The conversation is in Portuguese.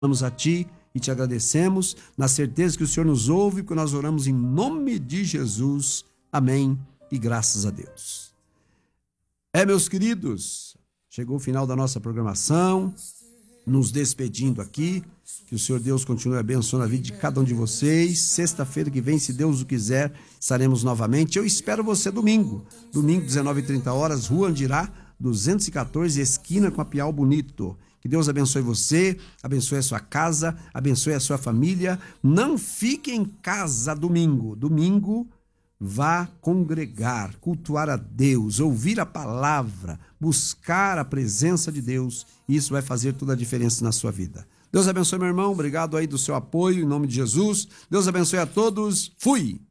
Oramos a Ti e te agradecemos, na certeza que o Senhor nos ouve, porque nós oramos em nome de Jesus. Amém e graças a Deus. Meus queridos, chegou o final da nossa programação, nos despedindo aqui, que o Senhor Deus continue abençoando a vida de cada um de vocês. Sexta-feira que vem, se Deus o quiser, estaremos novamente. Eu espero você domingo, 19h30, Rua Andirá, 214, esquina com a Piau Bonito. Que Deus abençoe você, abençoe a sua casa, abençoe a sua família. Não fique em casa domingo. Domingo, vá congregar, cultuar a Deus, ouvir a palavra, buscar a presença de Deus. Isso vai fazer toda a diferença na sua vida. Deus abençoe, meu irmão. Obrigado aí do seu apoio, em nome de Jesus. Deus abençoe a todos. Fui!